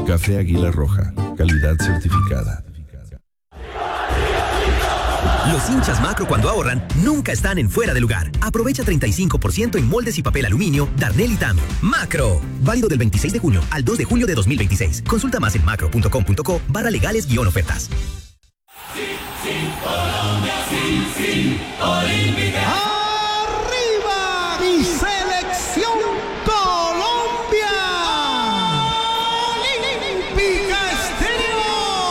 Café Águila Roja, calidad certificada. Los hinchas Macro cuando ahorran nunca están en fuera de lugar. Aprovecha 35% en moldes y papel aluminio, Darnell y Tami. Macro. Válido del 26 de junio al 2 de julio de 2026. Consulta más en macro.com.co/legales-ofertas. Sí, Colombia, sí, olímpica.